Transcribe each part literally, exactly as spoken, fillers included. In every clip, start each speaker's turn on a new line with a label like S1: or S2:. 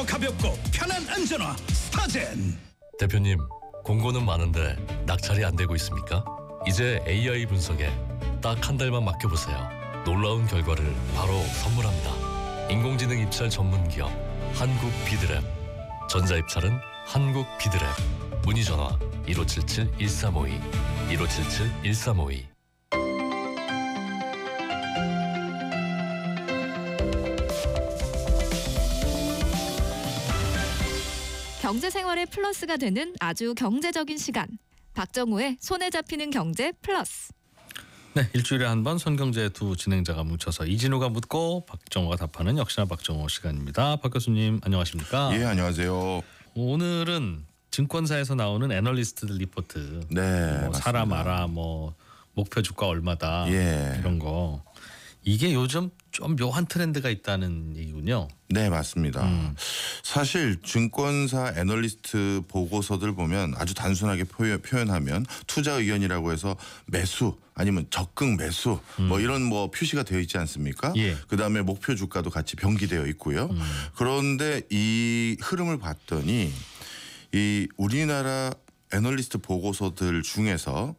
S1: 더 가볍고 편한 안전화 스타젠.
S2: 대표님, 공고는 많은데 낙찰이 안 되고 있습니까? 이제 에이아이 분석에 딱 한 달만 맡겨보세요. 놀라운 결과를 바로 선물합니다. 인공지능 입찰 전문 기업 한국 비드랩. 전자입찰은 한국 비드랩. 문의 전화 일오칠칠 일삼오이 일오칠칠 일삼오이.
S3: 경제생활의 플러스가 되는 아주 경제적인 시간. 박정우의 손에 잡히는 경제 플러스.
S4: 네, 일주일에 한 번 손경제 두 진행자가 뭉쳐서 이진우가 묻고 박정우가 답하는 역시나 박정우 시간입니다. 박 교수님 안녕하십니까?
S5: 예, 안녕하세요.
S4: 오늘은 증권사에서 나오는 애널리스트들 리포트.
S5: 네,
S4: 뭐 사라 마라 뭐 목표 주가 얼마다
S5: 예.
S4: 이런 거. 이게 요즘 좀 묘한 트렌드가 있다는 얘기군요.
S5: 네, 맞습니다.
S4: 음.
S5: 사실 증권사 애널리스트 보고서들 보면 아주 단순하게 표현, 표현하면 투자 의견이라고 해서 매수 아니면 적극 매수
S4: 음.
S5: 뭐 이런 뭐 표시가 되어 있지 않습니까?
S4: 예.
S5: 그다음에 목표 주가도 같이 병기되어 있고요.
S4: 음.
S5: 그런데 이 흐름을 봤더니 이 우리나라 애널리스트 보고서들 중에서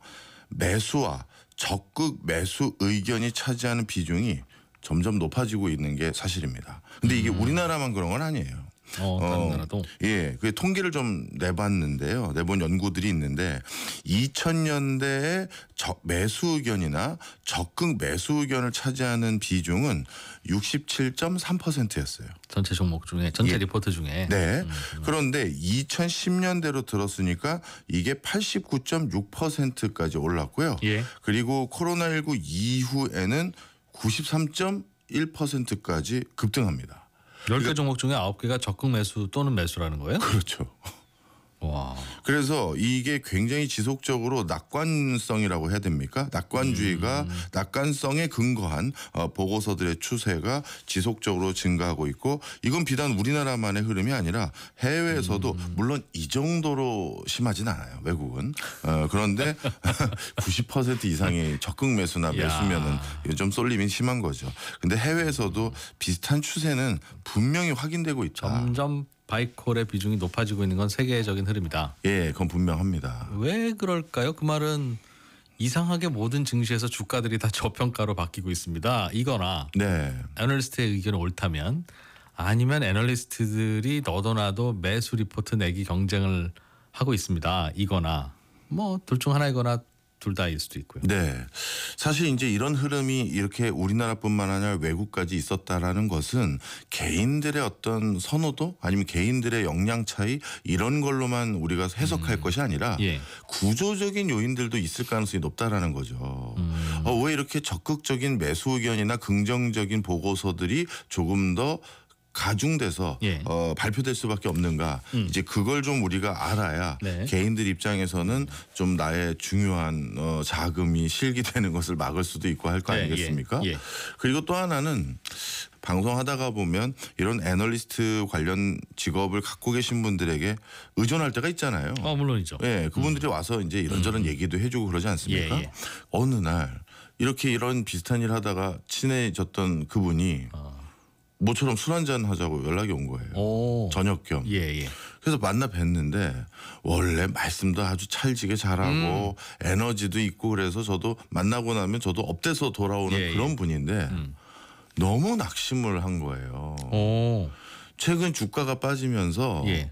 S5: 매수와 적극 매수 의견이 차지하는 비중이 점점 높아지고 있는 게 사실입니다. 근데 이게
S4: 음.
S5: 우리나라만 그런 건 아니에요.
S4: 어, 다른 나라도.
S5: 예, 그 통계를 좀 내봤는데요. 내본 연구들이 있는데 이천 년대에 적, 매수 의견이나 적극 매수 의견을 차지하는 비중은 육십칠 점 삼 퍼센트였어요.
S4: 전체 종목 중에 전체
S5: 예.
S4: 리포트 중에.
S5: 네.
S4: 음.
S5: 그런데 이천십 년대로 들었으니까 이게 팔십구 점 육 퍼센트까지 올랐고요.
S4: 예.
S5: 그리고 코로나십구 이후에는 구십삼 점 일 퍼센트까지 급등합니다.
S4: 열 개 종목 중에 아홉 개가 적극 매수 또는 매수라는 거예요?
S5: 그렇죠.
S4: 와.
S5: 그래서 이게 굉장히 지속적으로 낙관성이라고 해야 됩니까? 낙관주의가
S4: 음.
S5: 낙관성에 근거한 어, 보고서들의 추세가 지속적으로 증가하고 있고 이건 비단 우리나라만의 흐름이 아니라 해외에서도
S4: 음.
S5: 물론 이 정도로 심하진 않아요. 외국은. 어, 그런데 구십 퍼센트 이상이 적극 매수나 매수면은 이거 좀 쏠림이 심한 거죠. 근데 해외에서도 비슷한 추세는 분명히 확인되고 있다.
S4: 점점 바이콜의 비중이 높아지고 있는 건 세계적인 흐름이다.
S5: 예, 그건 분명합니다.
S4: 왜 그럴까요? 그 말은 이상하게 모든 증시에서 주가들이 다 저평가로 바뀌고 있습니다. 이거나
S5: 네.
S4: 애널리스트의 의견이 옳다면 아니면 애널리스트들이 너도나도 매수 리포트 내기 경쟁을 하고 있습니다. 이거나 뭐 둘 중 하나이거나 둘 다일 수도 있고요.
S5: 네. 사실 이제 이런 흐름이 이렇게 우리나라뿐만 아니라 외국까지 있었다라는 것은 개인들의 어떤 선호도 아니면 개인들의 역량 차이 이런 걸로만 우리가 해석할
S4: 음.
S5: 것이 아니라
S4: 예.
S5: 구조적인 요인들도 있을 가능성이 높다라는 거죠.
S4: 음.
S5: 어, 왜 이렇게 적극적인 매수 의견이나 긍정적인 보고서들이 조금 더 가중돼서
S4: 예.
S5: 어, 발표될 수밖에 없는가.
S4: 음.
S5: 이제 그걸 좀 우리가 알아야
S4: 네.
S5: 개인들 입장에서는 좀 나의 중요한 어, 자금이 실기되는 것을 막을 수도 있고 할 거
S4: 예,
S5: 아니겠습니까?
S4: 예, 예.
S5: 그리고 또 하나는 방송하다가 보면 이런 애널리스트 관련 직업을 갖고 계신 분들에게 의존할 때가 있잖아요.
S4: 어, 물론이죠.
S5: 예, 그분들이 와서 이제 이런저런 얘기도 해주고 그러지 않습니까?
S4: 예, 예.
S5: 어느 날 이렇게 이런 비슷한 일 하다가 친해졌던 그분이
S4: 어.
S5: 모처럼 술 한잔 하자고 연락이 온 거예요.
S4: 오.
S5: 저녁 겸.
S4: 예, 예.
S5: 그래서 만나 뵀는데 원래 말씀도 아주 찰지게 잘하고
S4: 음.
S5: 에너지도 있고 그래서 저도 만나고 나면 저도 업돼서 돌아오는
S4: 예,
S5: 그런
S4: 예.
S5: 분인데
S4: 음.
S5: 너무 낙심을 한 거예요.
S4: 오.
S5: 최근 주가가 빠지면서
S4: 예.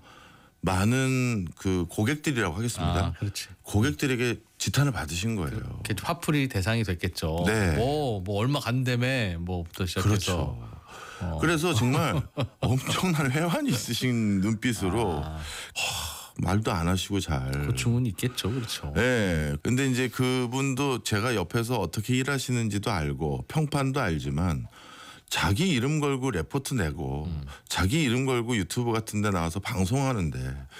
S5: 많은 그 고객들이라고 하겠습니다.
S4: 아, 그렇지.
S5: 고객들에게 지탄을 받으신 거예요.
S4: 이렇게 화풀이 대상이 됐겠죠.
S5: 네.
S4: 뭐, 뭐 얼마 간다며 뭐부터 시작해서.
S5: 그렇죠.
S4: 어.
S5: 그래서 정말 엄청난 회환이 있으신 눈빛으로
S4: 아,
S5: 하, 말도 안 하시고 잘.
S4: 고충은 있겠죠. 그렇죠.
S5: 네. 근데 이제 그분도 제가 옆에서 어떻게 일하시는지도 알고 평판도 알지만 자기 이름 걸고 레포트 내고
S4: 음.
S5: 자기 이름 걸고 유튜브 같은 데 나와서 방송하는데